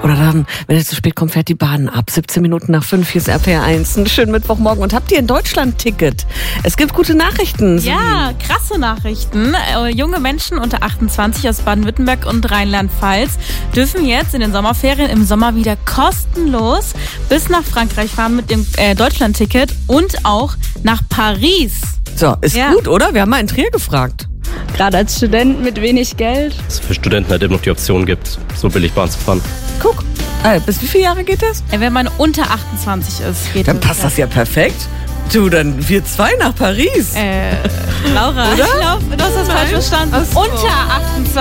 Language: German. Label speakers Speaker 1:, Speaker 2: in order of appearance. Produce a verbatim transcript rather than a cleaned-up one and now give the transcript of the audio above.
Speaker 1: Oder dann, wenn es zu spät kommt, fährt die Bahn ab. siebzehn Minuten nach fünf, hier ist R P R eins. Einen schönen Mittwochmorgen. Und habt ihr in Deutschland ein Ticket? Es gibt gute Nachrichten.
Speaker 2: Ja, krasse Nachrichten. Äh, junge Menschen unter achtundzwanzig aus Baden-Württemberg und Rheinland-Pfalz dürfen jetzt in den Sommerferien im Sommer wieder kostenlos bis nach Frankreich fahren mit dem äh, Deutschland-Ticket und auch nach Paris.
Speaker 1: So, ist
Speaker 2: Ja.
Speaker 1: gut, oder? Wir haben mal in Trier gefragt.
Speaker 3: Gerade als Student mit wenig Geld.
Speaker 4: Dass es für Studenten halt immer noch die Option gibt, so billig Bahn zu fahren.
Speaker 1: Guck. Äh, bis wie viele Jahre geht das?
Speaker 2: Äh, wenn man unter achtundzwanzig ist, geht
Speaker 1: Dann passt das ja perfekt. Du, dann wir zwei nach Paris.
Speaker 2: Äh, Laura, ich glaube, du hast das falsch verstanden.
Speaker 1: Ach so.
Speaker 2: Unter achtundzwanzig.